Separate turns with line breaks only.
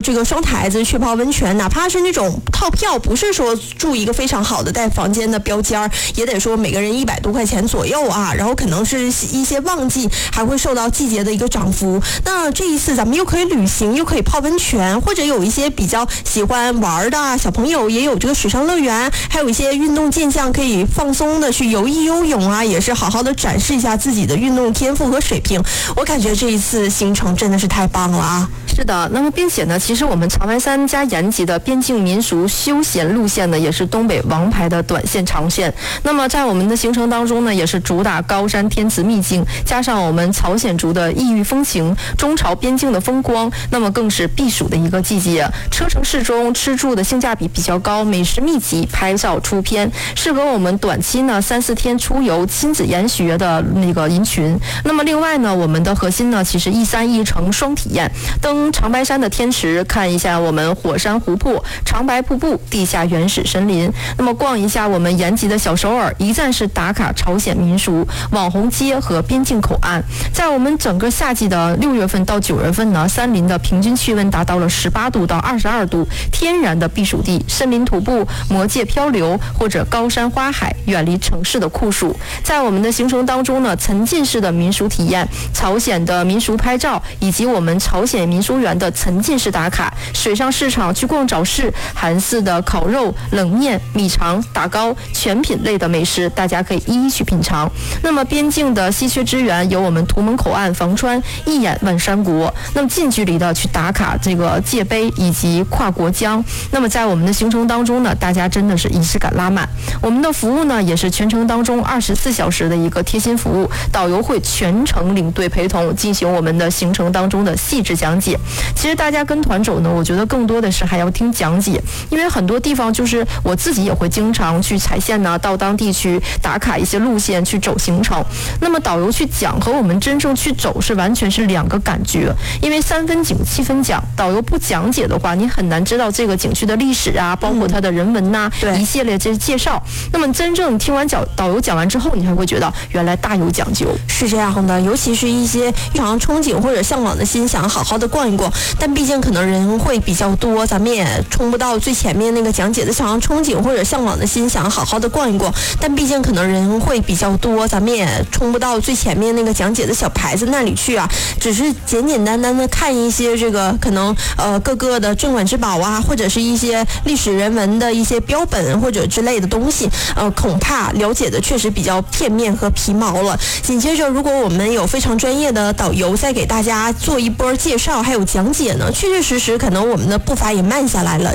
这个双台子去泡温泉，哪怕是那种套票，不是说住一个非常好的带房间的标间，也得说每个人100多块钱左右啊。然后可能是一些旺季还会受到季节的一个涨幅。那这一次咱们又可以旅行，又可以泡温泉，或者有一些比较喜欢玩的小朋友也有这个水上乐园，还有一些运动健将可以放松的去游泳啊，也是好好的展示一下自己的运动天赋和水平。我感觉这一次行程真的是太棒了啊！
是的，那么并且呢，其实我们长白山加延吉的边境民俗休闲路线呢，也是东北王牌的短线长线。那么在我们的行程当中呢，也是主打高山天池秘境，加上我们朝鲜族的异域风情，中朝边境的风光，那么更是避暑的一个季节。车程适中，吃住的性价比比较高，美食密集，拍照出片，适合我们短期呢3-4天出游亲子研学的那个人群。那么另外呢，我们的核心呢，其实一山一城双体验，登长白山的天池，看一下我们火山湖泊、长白瀑布、地下原始森林。那么逛一下我们延吉的小首尔，一站式打卡朝鲜民俗、网红街和边境口岸。在我们整个夏季的6月份到9月份呢，山林的平均气温达到了18度到22度，天然的避暑地，森林徒步、魔界漂流或者高山花海，远离城市的酷暑。在我们的行程当中呢，沉浸式的民俗体验、朝鲜的民俗拍照，以及我们朝鲜民俗园的沉浸式打卡，水上市场去逛早市，韩式的烤肉、冷面、米肠、打糕，全品类的美食，大家可以一一去品尝。那么边境的稀缺资源有我们图门口岸、房川、一眼万山国，那么近距离的去打卡这个界碑以及跨国江。那么在我们的行程当中呢，大家真的是仪式感拉满。我们的服务呢，也是全程当中24小时的一个贴心服务，导游会全程领队陪同，进行我们的行程当中的细致讲解。其实大家跟团走呢，我觉得更多的是还要听讲解，因为很多地方就是我自己也会经常去踩线呢，到当地去打卡一些路线，去走行程。那么导游去讲和我们真正去走是完全是两个感觉，因为3分景7分讲，导游不讲解的话，你很难知道这个景区的历史啊，包括它的人文呐，一系列这些介绍。那么真正听完导游讲完之后，你还会觉得原来大有讲究。
是这样的，尤其是一些日常憧憬或者向往的心，想好好的逛一逛，但毕竟可能人会比较多，咱们也冲不到最前面那个讲解的想要憧憬或者向往的心，想好好的逛一逛，但毕竟可能人会比较多，咱们也冲不到最前面那个讲解的小牌子那里去啊，只是简简单单的看一些这个可能各个的镇馆之宝啊，或者是一些历史人文的一些标本或者之类的东西，恐怕了解的确实比较片面和皮毛了。紧接着，如果我们有非常专业的导游再给大家做一波介绍还有讲解呢，确确实实可能我们的步伐也慢下来了。